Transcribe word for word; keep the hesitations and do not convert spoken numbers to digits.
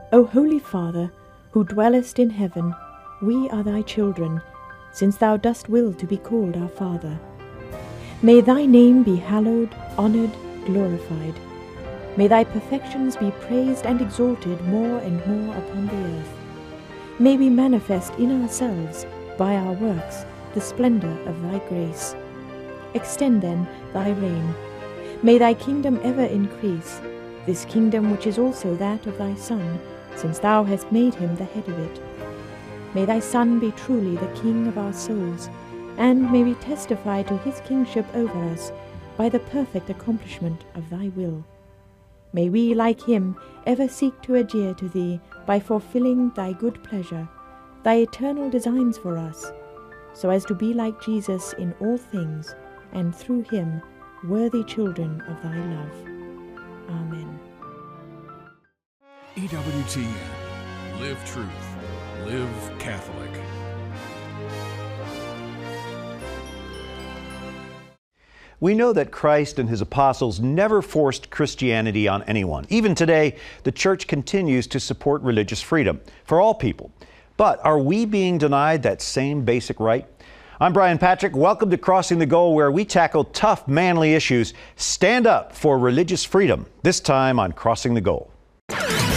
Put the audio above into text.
O Holy Father, who dwellest in heaven, we are thy children, since thou dost will to be called our Father. May thy name be hallowed, honoured, glorified. May thy perfections be praised and exalted more and more upon the earth. May we manifest in ourselves, by our works, the splendour of thy grace. Extend then thy reign. May thy kingdom ever increase, this kingdom which is also that of thy Son, since thou hast made him the head of it. May thy Son be truly the King of our souls, and may we testify to his kingship over us by the perfect accomplishment of thy will. May we, like him, ever seek to adhere to thee by fulfilling thy good pleasure, thy eternal designs for us, so as to be like Jesus in all things, and through him worthy children of thy love. Amen. E W T N. Live truth. Live Catholic. We know that Christ and his apostles never forced Christianity on anyone. Even today, the Church continues to support religious freedom for all people. But are we being denied that same basic right? I'm Brian Patrick. Welcome to Crossing the Goal, where we tackle tough, manly issues. Stand up for religious freedom, this time on Crossing the Goal.